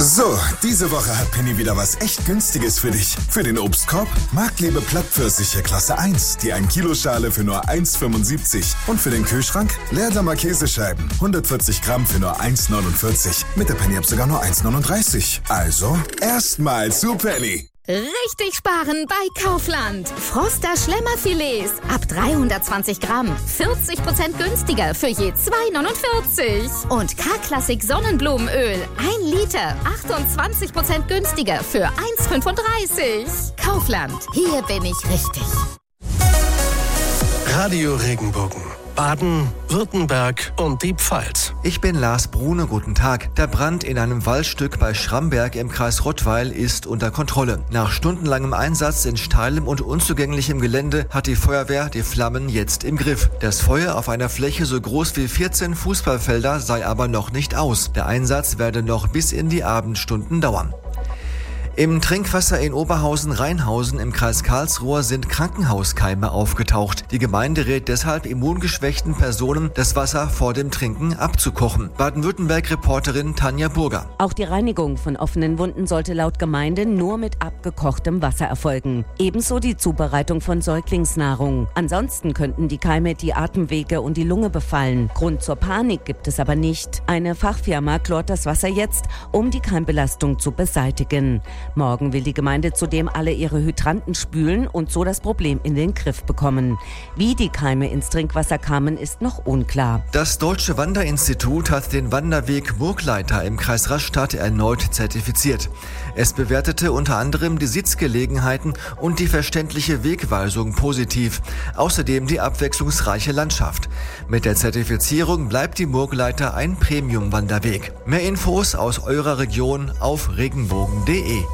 So, diese Woche hat Penny wieder was echt Günstiges für dich. Für den Obstkorb Marktliebe Plattpfirsiche Klasse 1, die 1 Kiloschale für nur 1,75. Und für den Kühlschrank Leerdammer Käsescheiben, 140 Gramm für nur 1,49. Mit der Penny-App sogar nur 1,39. Also, erstmal zu Penny. Richtig sparen bei Kaufland. Froster Schlemmerfilets ab 320 Gramm. 40% günstiger für je 2,49. Und K-Klassik Sonnenblumenöl 1 Liter. 28% günstiger für 1,35. Kaufland. Hier bin ich richtig. Radio Regenbogen. Baden, Württemberg und die Pfalz. Ich bin Lars Brune, guten Tag. Der Brand in einem Waldstück bei Schramberg im Kreis Rottweil ist unter Kontrolle. Nach stundenlangem Einsatz in steilem und unzugänglichem Gelände hat die Feuerwehr die Flammen jetzt im Griff. Das Feuer auf einer Fläche so groß wie 14 Fußballfelder sei aber noch nicht aus. Der Einsatz werde noch bis in die Abendstunden dauern. Im Trinkwasser in Oberhausen-Rheinhausen im Kreis Karlsruhe sind Krankenhauskeime aufgetaucht. Die Gemeinde rät deshalb immungeschwächten Personen, das Wasser vor dem Trinken abzukochen. Baden-Württemberg-Reporterin Tanja Burger. Auch die Reinigung von offenen Wunden sollte laut Gemeinde nur mit abgekochtem Wasser erfolgen. Ebenso die Zubereitung von Säuglingsnahrung. Ansonsten könnten die Keime die Atemwege und die Lunge befallen. Grund zur Panik gibt es aber nicht. Eine Fachfirma chlort das Wasser jetzt, um die Keimbelastung zu beseitigen. Morgen will die Gemeinde zudem alle ihre Hydranten spülen und so das Problem in den Griff bekommen. Wie die Keime ins Trinkwasser kamen, ist noch unklar. Das Deutsche Wanderinstitut hat den Wanderweg Burgleiter im Kreis Rastatt erneut zertifiziert. Es bewertete unter anderem die Sitzgelegenheiten und die verständliche Wegweisung positiv. Außerdem die abwechslungsreiche Landschaft. Mit der Zertifizierung bleibt die Burgleiter ein Premium-Wanderweg. Mehr Infos aus eurer Region auf regenbogen.de.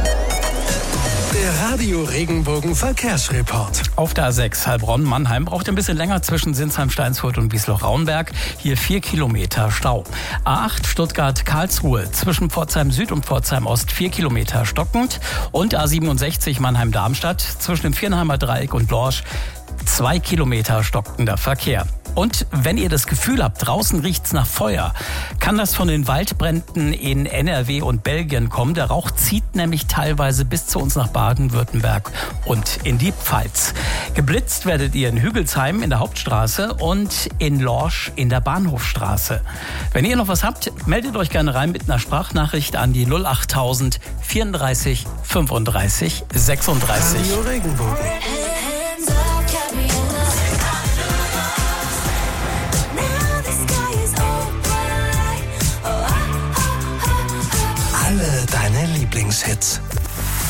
Der Radio Regenbogen Verkehrsreport. Auf der A6 Heilbronn-Mannheim braucht ein bisschen länger zwischen Sinsheim-Steinsfurt und Wiesloch-Raunberg. Hier 4 Kilometer Stau. A8 Stuttgart-Karlsruhe zwischen Pforzheim Süd und Pforzheim Ost 4 Kilometer stockend. Und A67 Mannheim-Darmstadt zwischen dem Viernheimer Dreieck und Lorsch 2 Kilometer stockender Verkehr. Und wenn ihr das Gefühl habt, draußen riecht's nach Feuer, kann das von den Waldbränden in NRW und Belgien kommen. Der Rauch zieht nämlich teilweise bis zu uns nach Baden-Württemberg und in die Pfalz. Geblitzt werdet ihr in Hügelsheim in der Hauptstraße und in Lorsch in der Bahnhofstraße. Wenn ihr noch was habt, meldet euch gerne rein mit einer Sprachnachricht an die 08000 34 35 36. Radio Regenbogen. Alle deine Lieblingshits.